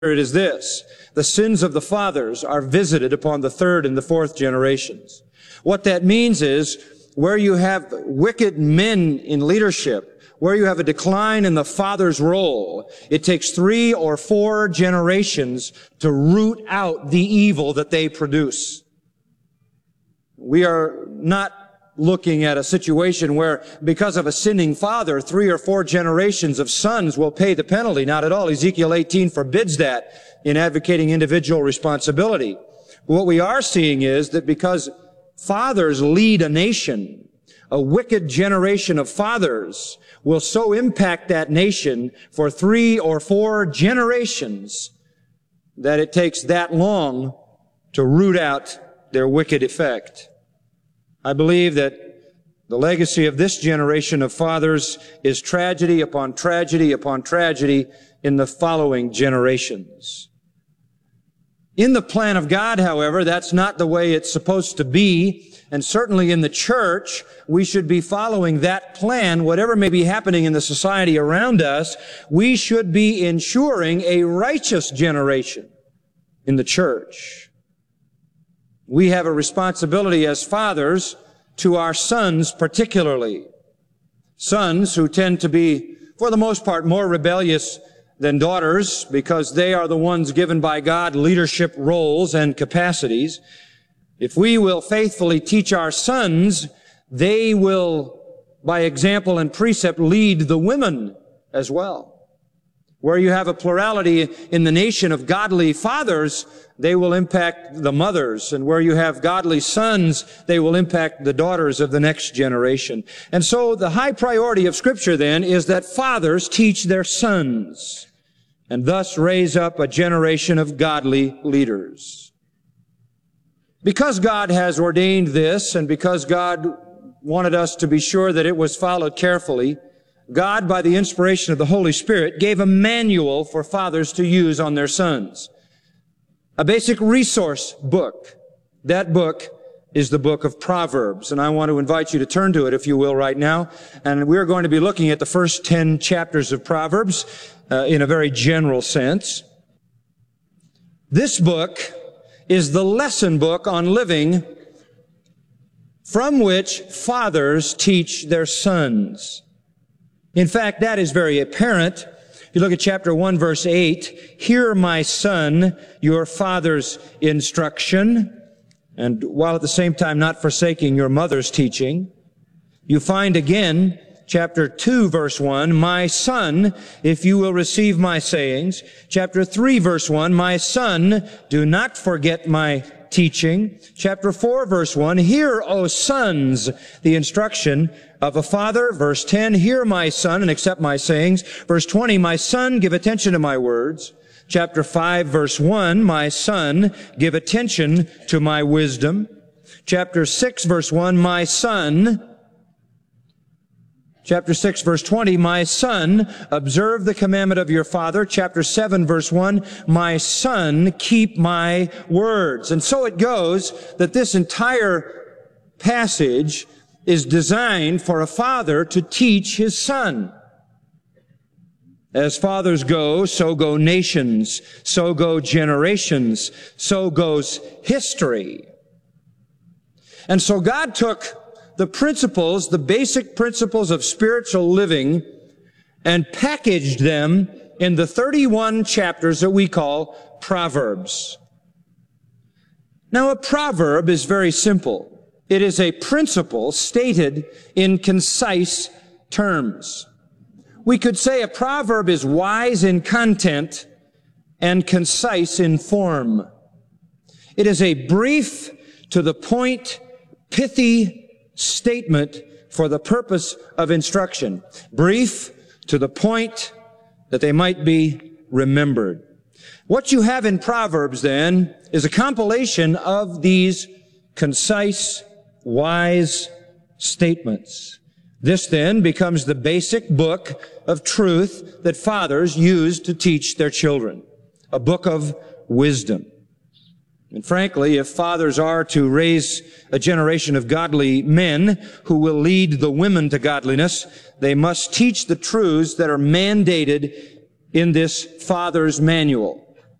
it is this: the sins of the fathers are visited upon the third and the fourth generations. What that means is, where you have wicked men in leadership, where you have a decline in the father's role, it takes 3 or 4 generations to root out the evil that they produce. We are not looking at a situation where, because of a sinning father, 3 or 4 generations of sons will pay the penalty. Not at all. Ezekiel 18 forbids that in advocating individual responsibility. What we are seeing is that because fathers lead a nation, a wicked generation of fathers will so impact that nation for 3 or 4 generations that it takes that long to root out their wicked effect. I believe that the legacy of this generation of fathers is tragedy upon tragedy upon tragedy in the following generations. In the plan of God, however, that's not the way it's supposed to be. And certainly in the church, we should be following that plan. Whatever may be happening in the society around us, we should be ensuring a righteous generation in the church. We have a responsibility as fathers to our sons particularly. Sons who tend to be, for the most part, more rebellious than daughters because they are the ones given by God leadership roles and capacities. If we will faithfully teach our sons, they will, by example and precept, lead the women as well. Where you have a plurality in the nation of godly fathers, they will impact the mothers. And where you have godly sons, they will impact the daughters of the next generation. And so the high priority of Scripture then is that fathers teach their sons and thus raise up a generation of godly leaders. Because God has ordained this, and because God wanted us to be sure that it was followed carefully, God, by the inspiration of the Holy Spirit, gave a manual for fathers to use on their sons. A basic resource book. That book is the book of Proverbs. And I want to invite you to turn to it, if you will, right now. And we're going to be looking at the first 10 chapters of Proverbs in a very general sense. This book is the lesson book on living from which fathers teach their sons. In fact, that is very apparent. If you look at chapter 1, verse 8, "Hear, my son, your father's instruction, and while at the same time not forsaking your mother's teaching." You find again, chapter 2, verse 1, "My son, if you will receive my sayings." Chapter 3, verse 1, "My son, do not forget my teaching." Chapter 4, verse 1, "Hear, O sons, the instruction of a father." Verse 10, "Hear, my son, and accept my sayings." Verse 20, "My son, give attention to my words." Chapter 5, verse 1, "My son, give attention to my wisdom." Chapter 6, verse 1, "My son." Chapter 6, verse 20, "My son, observe the commandment of your father." Chapter 7, verse 1, "My son, keep my words." And so it goes that this entire passage is designed for a father to teach his son. As fathers go, so go nations, so go generations, so goes history. And so God took the principles, the basic principles of spiritual living, and packaged them in the 31 chapters that we call Proverbs. Now, a proverb is very simple. It is a principle stated in concise terms. We could say a proverb is wise in content and concise in form. It is a brief, to the point, pithy statement for the purpose of instruction. Brief, to the point, that they might be remembered. What you have in Proverbs, then, is a compilation of these concise, wise statements. This, then, becomes the basic book of truth that fathers use to teach their children. A book of wisdom. And frankly, if fathers are to raise a generation of godly men who will lead the women to godliness, they must teach the truths that are mandated in this father's manual.